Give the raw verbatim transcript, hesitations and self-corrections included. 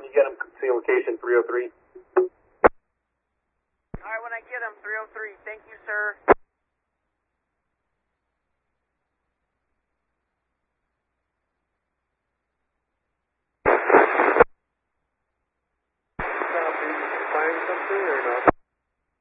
you get him, see location three oh three. All right, when I get him, three oh three. Thank you, sir.